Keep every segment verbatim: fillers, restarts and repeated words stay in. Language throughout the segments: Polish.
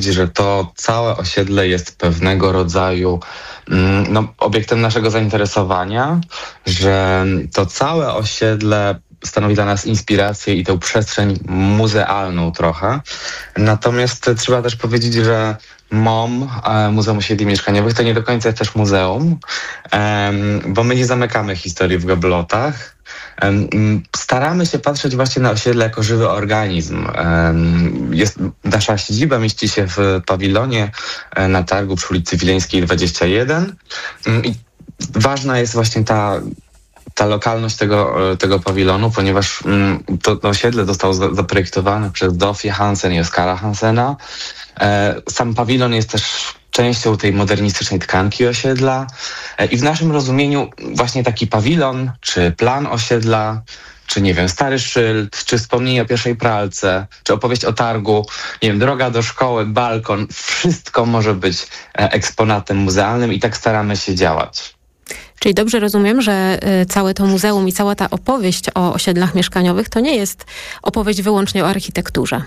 że to całe osiedle jest pewnego rodzaju no, obiektem naszego zainteresowania, że to całe osiedle stanowi dla nas inspirację i tę przestrzeń muzealną trochę. Natomiast trzeba też powiedzieć, że M O M, Muzeum Osiedli Mieszkaniowych, to nie do końca jest też muzeum, bo my nie zamykamy historii w gablotach. Staramy się patrzeć właśnie na osiedle jako żywy organizm. Jest, nasza siedziba mieści się w pawilonie na targu przy ulicy Wileńskiej dwadzieścia jeden i ważna jest właśnie ta ta lokalność tego, tego pawilonu, ponieważ mm, to, to osiedle zostało za, zaprojektowane przez Dofie Hansen i Oskara Hansena. E, sam pawilon jest też częścią tej modernistycznej tkanki osiedla e, i w naszym rozumieniu właśnie taki pawilon, czy plan osiedla, czy nie wiem, stary szyld, czy wspomnienie o pierwszej pralce, czy opowieść o targu, nie wiem, droga do szkoły, balkon, wszystko może być e, eksponatem muzealnym i tak staramy się działać. Czyli dobrze rozumiem, że całe to muzeum i cała ta opowieść o osiedlach mieszkaniowych to nie jest opowieść wyłącznie o architekturze.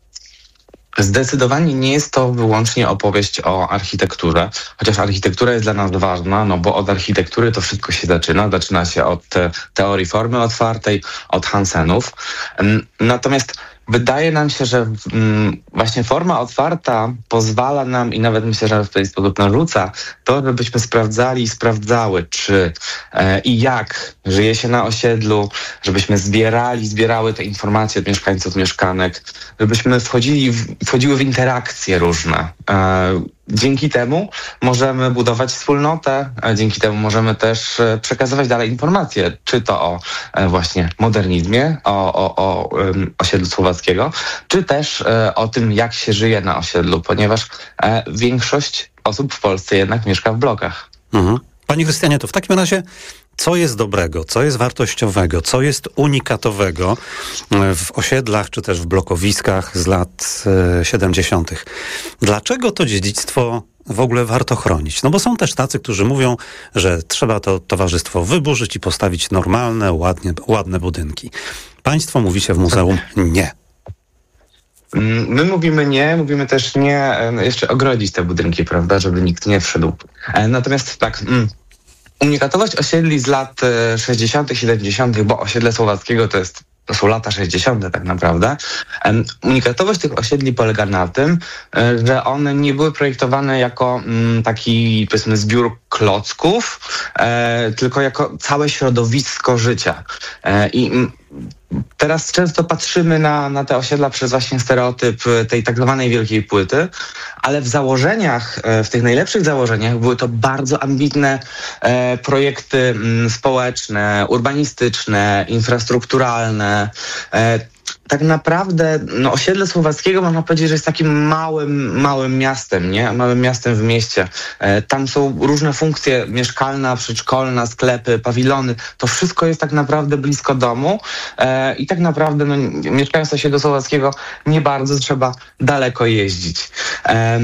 Zdecydowanie nie jest to wyłącznie opowieść o architekturze, chociaż architektura jest dla nas ważna, no bo od architektury to wszystko się zaczyna. Zaczyna się od te, teorii formy otwartej, od Hansenów. Natomiast wydaje nam się, że mm, właśnie forma otwarta pozwala nam i nawet myślę, że w ten sposób narzuca to, żebyśmy sprawdzali i sprawdzały, czy e, i jak żyje się na osiedlu, żebyśmy zbierali, zbierały te informacje od mieszkańców, mieszkanek, żebyśmy wchodzili w, wchodziły w interakcje różne. E, Dzięki temu możemy budować wspólnotę, dzięki temu możemy też przekazywać dalej informacje, czy to o właśnie modernizmie, o, o, o um, osiedlu słowackiego, czy też e, o tym, jak się żyje na osiedlu, ponieważ e, większość osób w Polsce jednak mieszka w blokach. Mhm. Panie Krystianie, to w takim razie co jest dobrego, co jest wartościowego, co jest unikatowego w osiedlach czy też w blokowiskach z lat siedemdziesiątych? Dlaczego to dziedzictwo w ogóle warto chronić? No bo są też tacy, którzy mówią, że trzeba to towarzystwo wyburzyć i postawić normalne, ładnie, ładne budynki. Państwo mówicie w muzeum nie. My mówimy nie, mówimy też nie, jeszcze ogrodzić te budynki, prawda, żeby nikt nie wszedł. Natomiast tak... Mm. Unikatowość osiedli z lat sześćdziesiątych, siedemdziesiątych, bo osiedle słowackiego to jest to są lata sześćdziesiąte tak naprawdę. Um, unikatowość tych osiedli polega na tym, że one nie były projektowane jako um, taki, powiedzmy, zbiór klocków, e, tylko jako całe środowisko życia. E, I m, teraz często patrzymy na, na te osiedla przez właśnie stereotyp tej tak zwanej wielkiej płyty, ale w założeniach, w tych najlepszych założeniach były to bardzo ambitne e, projekty m, społeczne, urbanistyczne, infrastrukturalne. E, tak naprawdę no, osiedle słowackiego można powiedzieć, że jest takim małym, małym miastem, nie? Małym miastem w mieście. E, tam są różne funkcje, mieszkalna, przedszkolna, sklepy, pawilony. To wszystko jest tak naprawdę blisko domu e, i tak naprawdę no, mieszkając w osiedlu słowackiego nie bardzo trzeba daleko jeździć. E,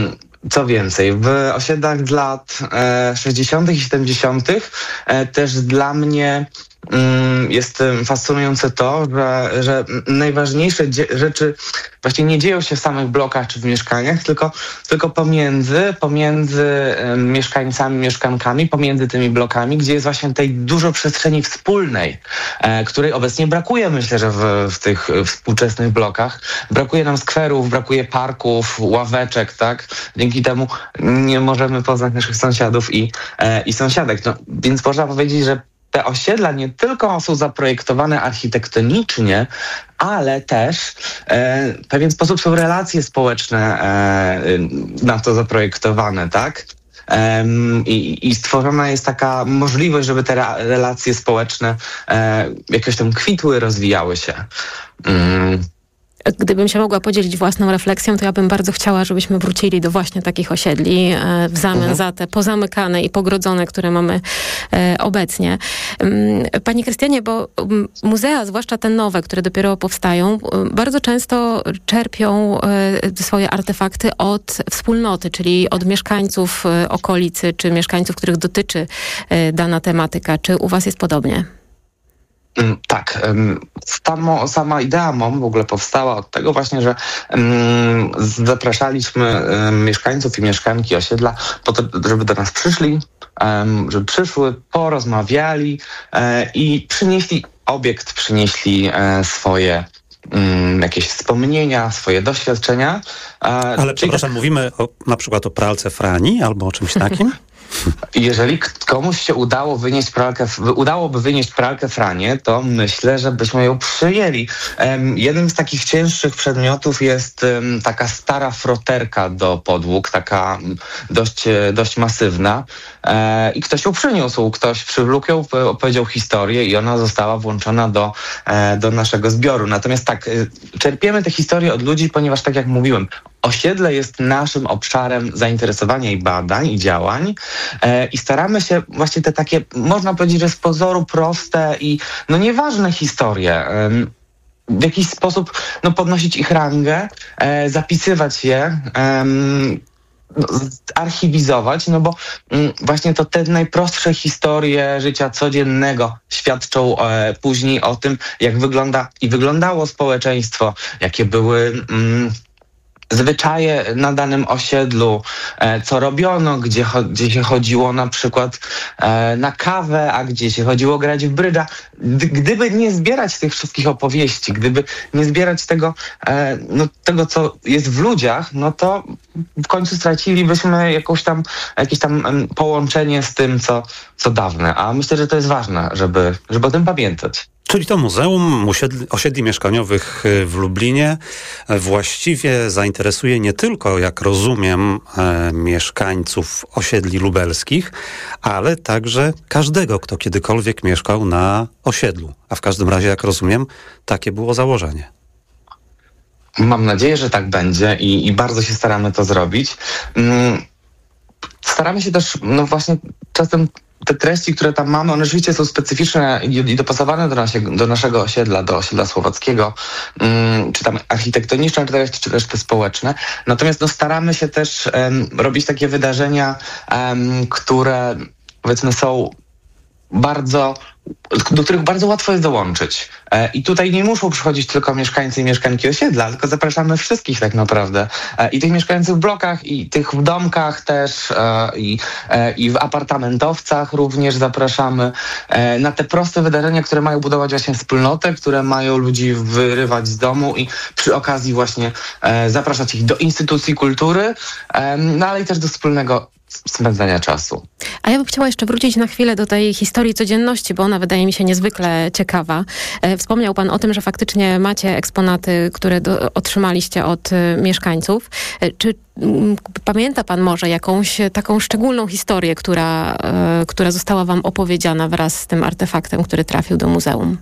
Co więcej, w osiedlach z lat e, sześćdziesiątych i siedemdziesiątych e, też dla mnie mm, jest fascynujące to, że, że najważniejsze dzie- rzeczy właśnie nie dzieją się w samych blokach czy w mieszkaniach, tylko, tylko pomiędzy, pomiędzy e, mieszkańcami, mieszkankami, pomiędzy tymi blokami, gdzie jest właśnie tej dużo przestrzeni wspólnej, e, której obecnie brakuje, myślę, że w, w tych współczesnych blokach. Brakuje nam skwerów, brakuje parków, ławeczek, tak? Dzięki temu nie możemy poznać naszych sąsiadów i, e, i sąsiadek. No, więc można powiedzieć, że te osiedla nie tylko są zaprojektowane architektonicznie, ale też e, w pewien sposób są relacje społeczne e, na to zaprojektowane, tak? Um, i, I stworzona jest taka możliwość, żeby te re- relacje społeczne e, jakoś tam kwitły, rozwijały się. Um. Gdybym się mogła podzielić własną refleksją, to ja bym bardzo chciała, żebyśmy wrócili do właśnie takich osiedli e, w zamian mhm. za te pozamykane i pogrodzone, które mamy e, obecnie. E, Panie Krystianie, bo muzea, zwłaszcza te nowe, które dopiero powstają, e, bardzo często czerpią e, swoje artefakty od wspólnoty, czyli od mieszkańców e, okolicy, czy mieszkańców, których dotyczy e, dana tematyka. Czy u was jest podobnie? Tak, sama, sama idea M O M w ogóle powstała od tego właśnie, że um, zapraszaliśmy um, mieszkańców i mieszkanki osiedla po to, żeby do nas przyszli, um, żeby przyszły, porozmawiali um, i przynieśli obiekt, przynieśli um, swoje um, jakieś wspomnienia, swoje doświadczenia. Um, Ale przepraszam, tak... mówimy o, na przykład o pralce Frani albo o czymś takim? Jeżeli komuś się udało wynieść pralkę, udałoby wynieść pralkę Franię, to myślę, że byśmy ją przyjęli. Um, jednym z takich cięższych przedmiotów jest um, taka stara froterka do podłóg, taka dość, dość masywna e, i ktoś ją przyniósł, ktoś przywlókł ją, opowiedział historię i ona została włączona do, e, do naszego zbioru. Natomiast tak, czerpiemy te historie od ludzi, ponieważ tak jak mówiłem, osiedle jest naszym obszarem zainteresowania i badań i działań e, i staramy się właśnie te takie, można powiedzieć, że z pozoru proste i no nieważne historie e, w jakiś sposób no, podnosić ich rangę, e, zapisywać je, e, no, archiwizować, no bo mm, właśnie to te najprostsze historie życia codziennego świadczą e, później o tym, jak wygląda i wyglądało społeczeństwo, jakie były... Mm, zwyczaje na danym osiedlu, e, co robiono, gdzie, cho- gdzie się chodziło na przykład e, na kawę, a gdzie się chodziło grać w brydża. D- gdyby nie zbierać tych wszystkich opowieści, gdyby nie zbierać tego, e, no, tego, co jest w ludziach, no to w końcu stracilibyśmy jakąś tam, jakieś tam um, połączenie z tym, co, co dawne. A myślę, że to jest ważne, żeby, żeby o tym pamiętać. Czyli to Muzeum Osiedli, Osiedli Mieszkaniowych w Lublinie właściwie zainteresuje nie tylko, jak rozumiem, e, mieszkańców osiedli lubelskich, ale także każdego, kto kiedykolwiek mieszkał na osiedlu. A w każdym razie, jak rozumiem, takie było założenie. Mam nadzieję, że tak będzie i, i bardzo się staramy to zrobić. Mm, staramy się też, no właśnie czasem te treści, które tam mamy, one rzeczywiście są specyficzne i, i dopasowane do, nasie, do naszego osiedla, do osiedla słowackiego, um, czy tam architektoniczne treści, czy też te społeczne. Natomiast no, staramy się też um, robić takie wydarzenia, um, które powiedzmy są bardzo, do których bardzo łatwo jest dołączyć. E, I tutaj nie muszą przychodzić tylko mieszkańcy i mieszkanki osiedla, tylko zapraszamy wszystkich tak naprawdę. E, I tych mieszkańców w blokach, i tych w domkach też, e, i, e, i w apartamentowcach również zapraszamy e, na te proste wydarzenia, które mają budować właśnie wspólnotę, które mają ludzi wyrywać z domu i przy okazji właśnie e, zapraszać ich do instytucji kultury, e, no ale i też do wspólnego spędzania czasu. A ja bym chciała jeszcze wrócić na chwilę do tej historii codzienności, bo ona wydaje mi się niezwykle ciekawa. E, wspomniał pan o tym, że faktycznie macie eksponaty, które do, otrzymaliście od e, mieszkańców. E, czy m, pamięta pan może jakąś taką szczególną historię, która, e, która została wam opowiedziana wraz z tym artefaktem, który trafił do muzeum?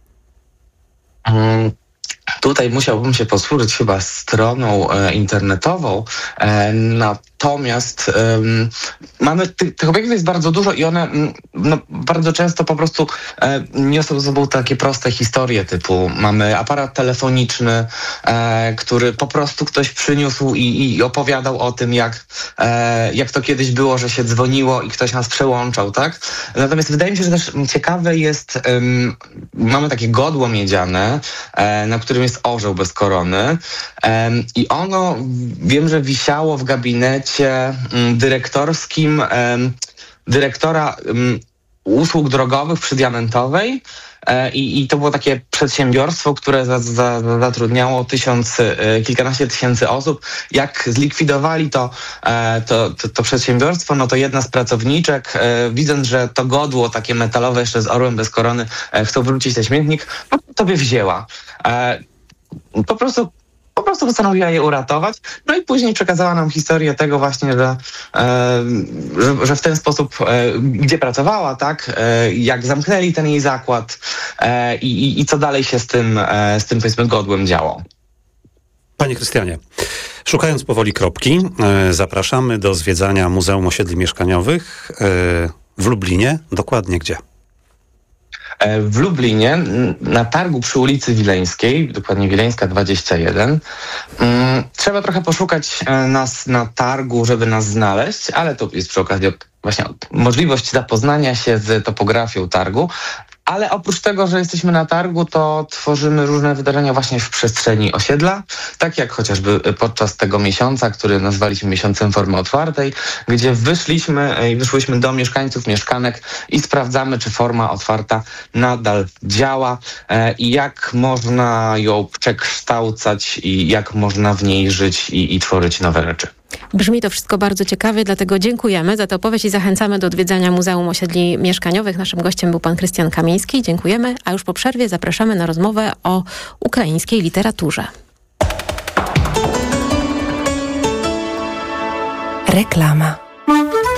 Hmm. Tutaj musiałbym się posłużyć chyba stroną e, internetową, e, natomiast e, mamy tych, tych obiektów jest bardzo dużo i one no, bardzo często po prostu e, niosą ze sobą takie proste historie typu mamy aparat telefoniczny, e, który po prostu ktoś przyniósł i, i opowiadał o tym, jak, e, jak to kiedyś było, że się dzwoniło i ktoś nas przełączał, tak? Natomiast wydaje mi się, że też ciekawe jest, e, mamy takie godło miedziane, e, na którym jest orzeł bez korony um, i ono wiem, że wisiało w gabinecie um, dyrektorskim um, dyrektora um, usług drogowych przy Diamentowej e, i, i to było takie przedsiębiorstwo, które za, za, zatrudniało tysiąc, e, kilkanaście tysięcy osób. Jak zlikwidowali to, e, to, to, to przedsiębiorstwo, no to jedna z pracowniczek, e, widząc, że to godło takie metalowe jeszcze z orłem bez korony e, chcą wrócić na śmietnik, no to by wzięła. E, Po prostu, po prostu postanowiła je uratować. No i później przekazała nam historię tego właśnie, że, e, że, że w ten sposób, e, gdzie pracowała, tak, e, jak zamknęli ten jej zakład e, i, i co dalej się z tym, e, z tym powiedzmy godłem działo. Panie Krystianie, szukając powoli kropki, e, zapraszamy do zwiedzania Muzeum Osiedli Mieszkaniowych e, w Lublinie. Dokładnie gdzie? W Lublinie, na targu przy ulicy Wileńskiej, dokładnie Wileńska dwadzieścia jeden. Trzeba trochę poszukać nas na targu, żeby nas znaleźć, ale to jest przy okazji właśnie możliwość zapoznania się z topografią targu. Ale oprócz tego, że jesteśmy na targu, to tworzymy różne wydarzenia właśnie w przestrzeni osiedla, tak jak chociażby podczas tego miesiąca, który nazwaliśmy miesiącem formy otwartej, gdzie wyszliśmy i wyszłyśmy do mieszkańców, mieszkanek i sprawdzamy, czy forma otwarta nadal działa e, i jak można ją przekształcać i jak można w niej żyć i, i tworzyć nowe rzeczy. Brzmi to wszystko bardzo ciekawie, dlatego dziękujemy za tę opowieść i zachęcamy do odwiedzania Muzeum Osiedli Mieszkaniowych. Naszym gościem był pan Krystian Kamiński. Dziękujemy, a już po przerwie zapraszamy na rozmowę o ukraińskiej literaturze. Reklama.